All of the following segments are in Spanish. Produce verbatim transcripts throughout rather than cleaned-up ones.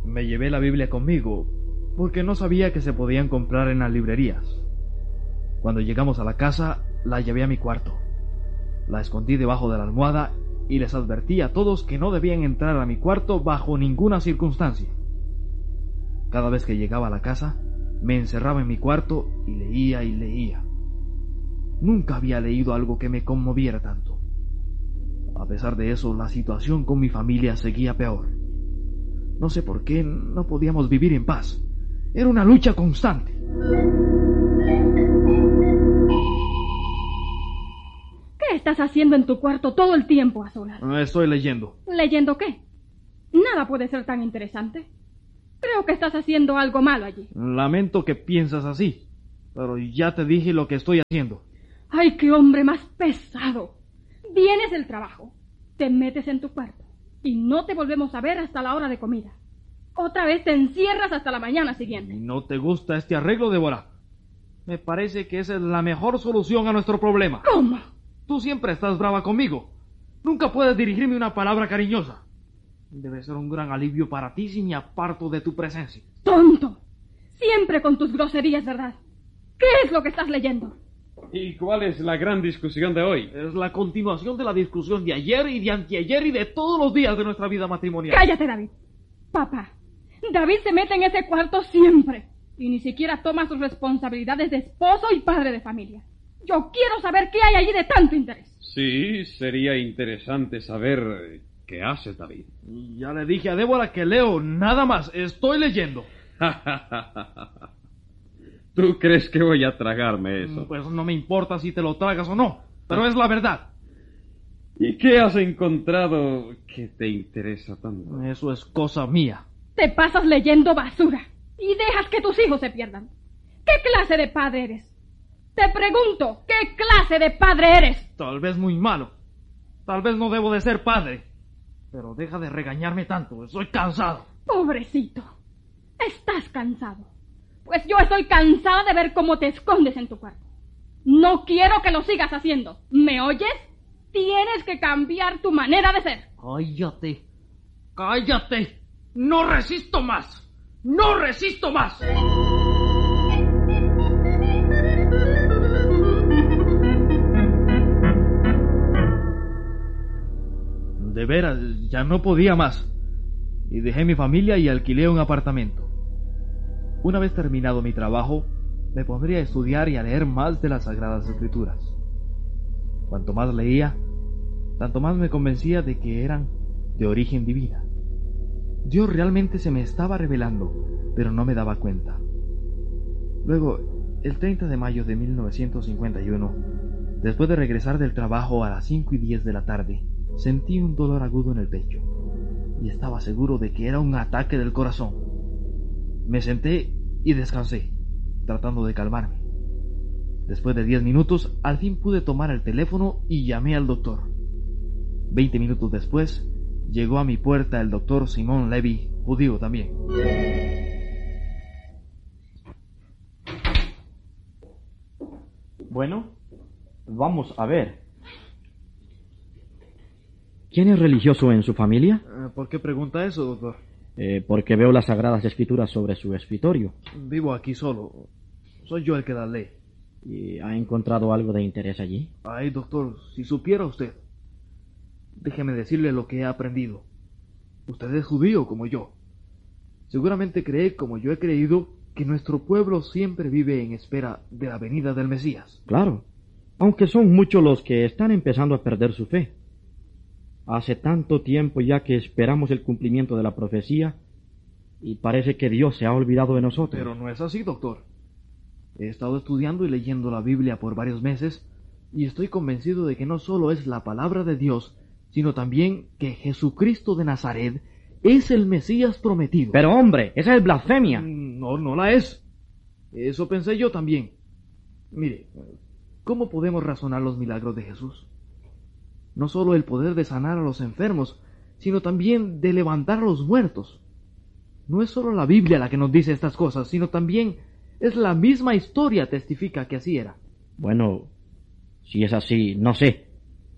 Me llevé la Biblia conmigo porque no sabía que se podían comprar en las librerías. Cuando llegamos a la casa, la llevé a mi cuarto. La escondí debajo de la almohada y les advertí a todos que no debían entrar a mi cuarto bajo ninguna circunstancia. Cada vez que llegaba a la casa, me encerraba en mi cuarto y leía y leía. Nunca había leído algo que me conmoviera tanto. A pesar de eso, la situación con mi familia seguía peor. No sé por qué no podíamos vivir en paz. Era una lucha constante. ¿Qué estás haciendo en tu cuarto todo el tiempo a solas? Estoy leyendo. ¿Leyendo qué? Nada puede ser tan interesante. Creo que estás haciendo algo malo allí. Lamento que piensas así, pero ya te dije lo que estoy haciendo. ¡Ay, qué hombre más pesado! Vienes del trabajo, te metes en tu cuarto y no te volvemos a ver hasta la hora de comida. Otra vez te encierras hasta la mañana siguiente. ¿No te gusta este arreglo, Débora? Me parece que esa es la mejor solución a nuestro problema. ¿Cómo? Tú siempre estás brava conmigo. Nunca puedes dirigirme una palabra cariñosa. Debe ser un gran alivio para ti si me aparto de tu presencia. ¡Tonto! Siempre con tus groserías, ¿verdad? ¿Qué es lo que estás leyendo? ¿Y cuál es la gran discusión de hoy? Es la continuación de la discusión de ayer y de anteayer y de todos los días de nuestra vida matrimonial. ¡Cállate, David! Papá, David se mete en ese cuarto siempre y ni siquiera toma sus responsabilidades de esposo y padre de familia. Yo quiero saber qué hay allí de tanto interés. Sí, sería interesante saber qué haces, David. Ya le dije a Débora que leo, nada más, estoy leyendo. ¿Tú crees que voy a tragarme eso? Pues no me importa si te lo tragas o no, pero es la verdad. ¿Y qué has encontrado que te interesa tanto? Eso es cosa mía. Te pasas leyendo basura y dejas que tus hijos se pierdan. ¿Qué clase de padre eres? Te pregunto, ¿qué clase de padre eres? Tal vez muy malo. Tal vez no debo de ser padre. Pero deja de regañarme tanto, estoy cansado. Pobrecito, estás cansado. Pues yo estoy cansada de ver cómo te escondes en tu cuarto. No quiero que lo sigas haciendo. ¿Me oyes? Tienes que cambiar tu manera de ser. Cállate, cállate. No resisto más. No resisto más. De veras, ya no podía más. Y dejé mi familia y alquilé un apartamento. Una vez terminado mi trabajo, me pondría a estudiar y a leer más de las Sagradas Escrituras. Cuanto más leía, tanto más me convencía de que eran de origen divina. Dios realmente se me estaba revelando, pero no me daba cuenta. Luego, el treinta de mayo de mil novecientos cincuenta y uno, después de regresar del trabajo a las cinco y diez de la tarde, sentí un dolor agudo en el pecho, y estaba seguro de que era un ataque del corazón. Me senté y descansé, tratando de calmarme. Después de diez minutos, al fin pude tomar el teléfono y llamé al doctor. Veinte minutos después, llegó a mi puerta el doctor Simón Levy, judío también. Bueno, vamos a ver. ¿Quién es religioso en su familia? ¿Por qué pregunta eso, doctor? Eh, porque veo las Sagradas Escrituras sobre su escritorio. Vivo aquí solo. Soy yo el que las lee. ¿Y ha encontrado algo de interés allí? Ay, doctor, si supiera usted. Déjeme decirle lo que he aprendido. Usted es judío como yo. Seguramente cree, como yo he creído, que nuestro pueblo siempre vive en espera de la venida del Mesías. Claro, aunque son muchos los que están empezando a perder su fe. Hace tanto tiempo ya que esperamos el cumplimiento de la profecía y parece que Dios se ha olvidado de nosotros. Pero no es así, doctor. He estado estudiando y leyendo la Biblia por varios meses y estoy convencido de que no solo es la palabra de Dios, sino también que Jesucristo de Nazaret es el Mesías prometido. Pero hombre, esa es blasfemia. No, no la es. Eso pensé yo también. Mire, ¿cómo podemos razonar los milagros de Jesús? No solo el poder de sanar a los enfermos, sino también de levantar a los muertos. No es solo la Biblia la que nos dice estas cosas, sino también es la misma historia testifica que así era. Bueno, si es así, no sé.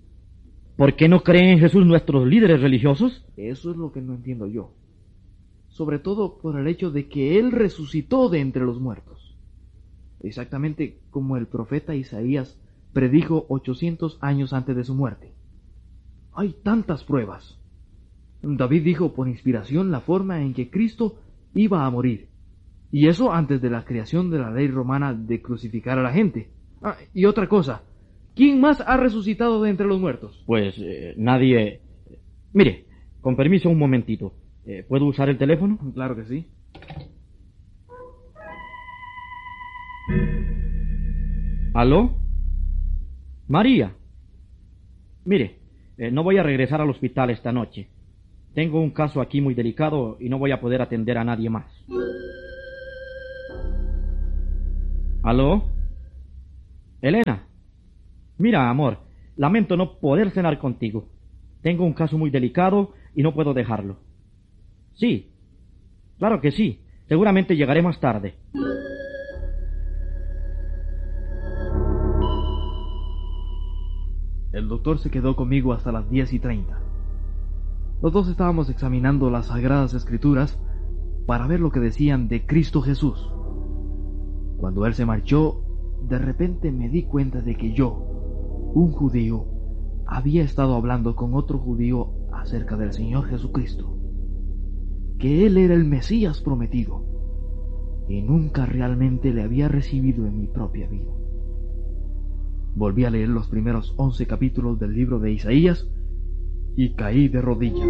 ¿Por qué no creen en Jesús nuestros líderes religiosos? Eso es lo que no entiendo yo. sobre todo por el hecho de que Él resucitó de entre los muertos, exactamente como el profeta Isaías predijo ochocientos años antes de su muerte. Hay tantas pruebas. David dijo por inspiración la forma en que Cristo iba a morir, y eso antes de la creación de la ley romana de crucificar a la gente. Ah, y otra cosa, ¿quién más ha resucitado de entre los muertos? Pues eh, nadie... Mire, con permiso un momentito. Eh, ¿Puedo usar el teléfono? Claro que sí. ¿Aló? María. Mire, eh, no voy a regresar al hospital esta noche. Tengo un caso aquí muy delicado y no voy a poder atender a nadie más. ¿Aló? Elena. Mira, amor, lamento no poder cenar contigo. Tengo un caso muy delicado y no puedo dejarlo. Sí, claro que sí. Seguramente llegaré más tarde. El doctor se quedó conmigo hasta las diez y treinta. Los dos estábamos examinando las Sagradas Escrituras para ver lo que decían de Cristo Jesús. Cuando él se marchó, de repente me di cuenta de que yo, un judío, había estado hablando con otro judío acerca del Señor Jesucristo, que Él era el Mesías prometido, y nunca realmente le había recibido en mi propia vida. Volví a leer los primeros once capítulos del libro de Isaías y caí de rodillas.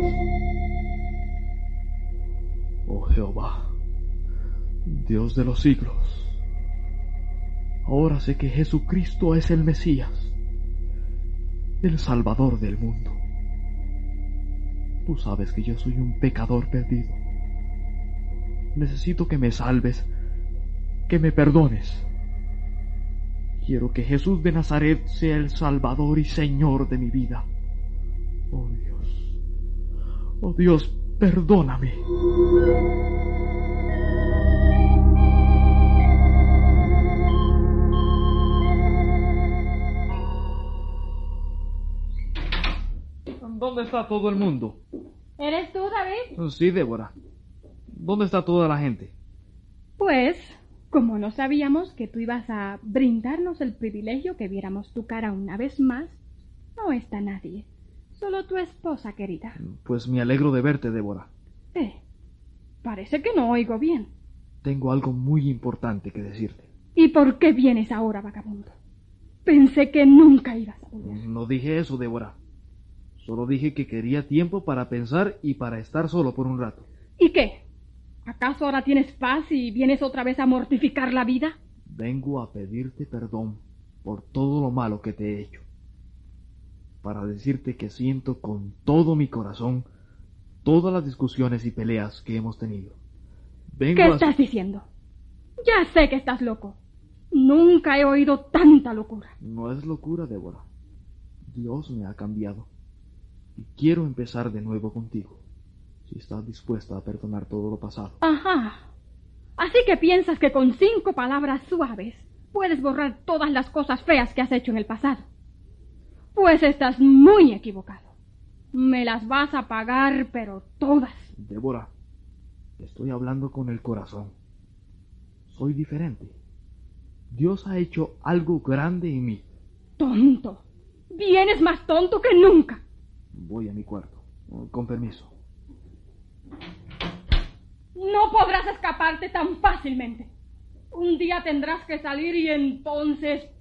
Oh Jehová, Dios de los siglos, ahora sé que Jesucristo es el Mesías, el Salvador del mundo. Tú sabes que yo soy un pecador perdido. Necesito que me salves, que me perdones. Quiero que Jesús de Nazaret sea el Salvador y Señor de mi vida. Oh Dios, oh Dios, perdóname. ¿Dónde está todo el mundo? ¿Eres tú, David? Sí, Débora. ¿Dónde está toda la gente? Pues, como no sabíamos que tú ibas a brindarnos el privilegio que viéramos tu cara una vez más, no está nadie. Solo tu esposa, querida. Pues me alegro de verte, Débora. Eh, parece que no oigo bien. Tengo algo muy importante que decirte. ¿Y por qué vienes ahora, vagabundo? Pensé que nunca ibas a volver. No dije eso, Débora. Solo dije que quería tiempo para pensar y para estar solo por un rato. ¿Y qué? ¿Acaso ahora tienes paz y vienes otra vez a mortificar la vida? Vengo a pedirte perdón por todo lo malo que te he hecho. Para decirte que siento con todo mi corazón todas las discusiones y peleas que hemos tenido. Vengo ¿Qué a... estás diciendo? Ya sé que estás loco. Nunca he oído tanta locura. No es locura, Débora. Dios me ha cambiado. Y quiero empezar de nuevo contigo, si estás dispuesta a perdonar todo lo pasado. Ajá. Así que piensas que con cinco palabras suaves puedes borrar todas las cosas feas que has hecho en el pasado. Pues estás muy equivocado. Me las vas a pagar, pero todas. Débora, estoy hablando con el corazón. Soy diferente. Dios ha hecho algo grande en mí. Tonto. Vienes más tonto que nunca. Voy a mi cuarto. Con permiso. No podrás escaparte tan fácilmente. Un día tendrás que salir y entonces